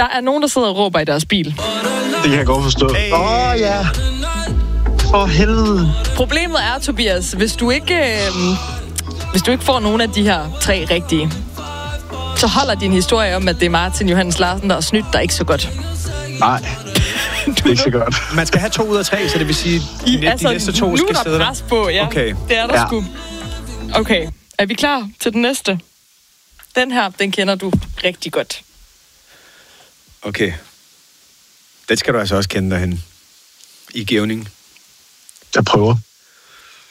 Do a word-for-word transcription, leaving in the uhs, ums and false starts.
der er nogen, der sidder og råber i deres bil. Det kan jeg godt forstå. Åh, hey. oh, ja. For helvede. Problemet er, Tobias, hvis du ikke, øh, hvis du ikke får nogen af de her tre rigtige, så holder din historie om, at det er Martin Johannes Larsen, der har snydt dig ikke så godt. Nej, det er ikke så godt. Man skal have to ud af tre, så det vil sige, I, de, altså, de næste to skal sidde der. Nu er der pres på, ja. Okay. Det er der ja. sgu. Okay, er vi klar til den næste? Den her, den kender du rigtig godt. Okay. Den skal du altså også kende derhen. I gævning. Jeg prøver.